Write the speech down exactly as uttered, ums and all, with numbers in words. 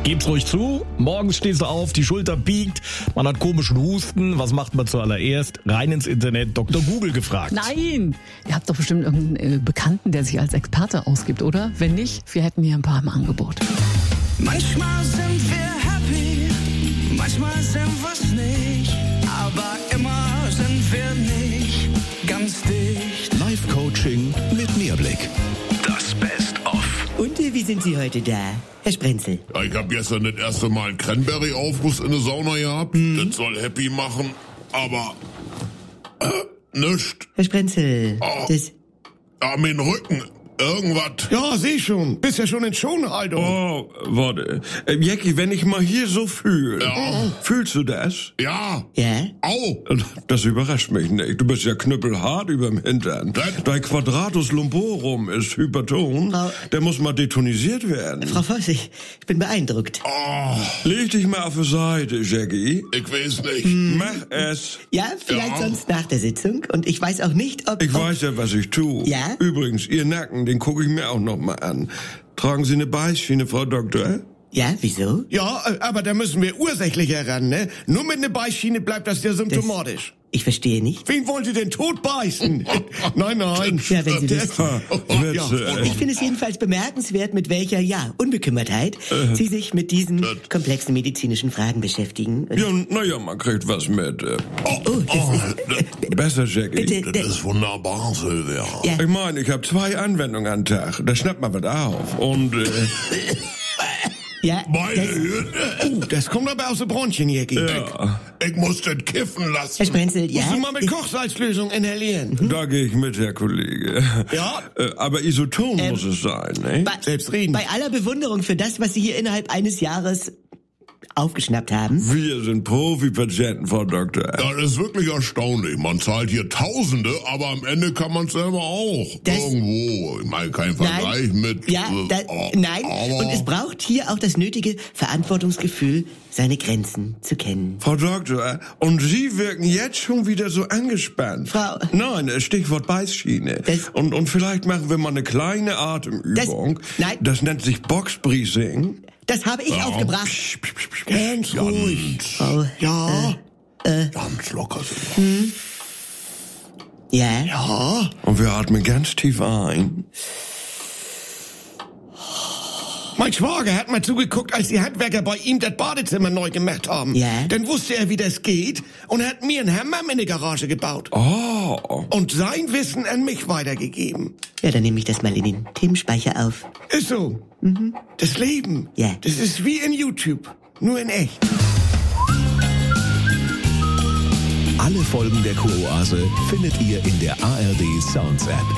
Geb's ruhig zu, morgens stehst du auf, die Schulter biegt, man hat komischen Husten. Was macht man zuallererst? Rein ins Internet, Doktor Google gefragt. Nein! Ihr habt doch bestimmt irgendeinen Bekannten, der sich als Experte ausgibt, oder? Wenn nicht, wir hätten hier ein paar im Angebot. Manchmal sind wir happy, manchmal sind wir's nicht, aber immer sind wir nicht ganz dicht. Live-Coaching mit Mehrblick. Das Best-of. Und äh, wie sind Sie heute da, Herr Sprenzel? Ja, ich hab gestern das erste Mal einen Cranberry-Aufguss in der Sauna gehabt. Mhm. Das soll happy machen, aber äh, nischt. Herr Sprenzel, oh. das... Ja, mein Rücken, irgendwas. Ja, seh schon. Bist ja schon in Schonhaltung. Oh, warte. Äh, Jackie, wenn ich mal hier so fühle. Ja. Fühlst du das? Ja. Ja? Au. Das überrascht mich nicht. Du bist ja knüppelhart überm Hintern. Was? Dein Quadratus lumborum ist hyperton. Frau- Der muss mal detonisiert werden. Frau Voss, ich, ich bin beeindruckt. Oh, Leg dich mal auf die Seite, Jackie. ich weiß nicht. Mach es. Ja, vielleicht Ja. sonst nach der Sitzung. Und ich weiß auch nicht, ob... Ich ob weiß ja, was ich tue. Ja? Übrigens, Ihr Nacken, den gucke ich mir auch noch mal an. Tragen Sie eine Beißschiene, Frau Doktor? Ja, wieso? Ja, äh, aber da müssen wir ursächlicher ran, ne? Nur mit einer Beißschiene bleibt das ja symptomatisch. Ich verstehe nicht. Wen wollt ihr denn tot beißen? nein, nein. Ja, wenn Sie das... Ha, Witze, ja. ey. Ich finde es jedenfalls bemerkenswert, mit welcher, ja, Unbekümmertheit Sie sich mit diesen komplexen medizinischen Fragen beschäftigen. Und Ja, naja, man kriegt was mit. äh. oh, das ist... Besser, Jackie. Bitte, Das ist wunderbar, Silvia. Ja. Ich meine, ich habe zwei Anwendungen am Tag. Da schnappt man was auf. Und äh, Ja, Meine das, Güte. Oh, das kommt aber aus den Bronchien, Jackie. ja, Ich muss das kiffen Herr lassen. Sprenzel, ja... Musst du mal mit Kochsalzlösung inhalieren? da gehe ich mit, Herr Kollege. Ja? Äh, Aber Isoton Ähm, muss es sein, ne? Bei, Selbstredend. bei aller Bewunderung für das, was Sie hier innerhalb eines Jahres aufgeschnappt haben. Wir sind Profi-Patienten, Frau Doktor. Das ist wirklich erstaunlich. Man zahlt hier Tausende, aber am Ende kann man es selber auch. Das- Irgendwo. Ich meine, kein Vergleich mit... Ja, äh, da, oh, nein. aber- Und es braucht hier auch das nötige Verantwortungsgefühl, seine Grenzen zu kennen. Frau Doktor, und Sie wirken jetzt schon wieder so angespannt. Frau- Nein, äh, Stichwort Beißschiene. Das- und, und vielleicht machen wir mal eine kleine Atemübung. Das- nein. Das nennt sich Box-Breathing. Das habe ich aufgebracht. Ganz ruhig. Frau, Ja. Ganz locker sind wir. ja. Ja. Und wir atmen ganz tief ein. Mein Schwager hat mal zugeguckt, als die Handwerker bei ihm das Badezimmer neu gemacht haben. Ja. Dann wusste er, wie das geht und hat mir einen Hammam in die Garage gebaut. Oh. Und sein Wissen an mich weitergegeben. Ja, dann nehme ich das mal in den Themenspeicher auf. Ist so. Das Leben. Ja. Das ist wie in YouTube. Nur in echt. Alle Folgen der Kuroase findet ihr in der A R D Sounds App.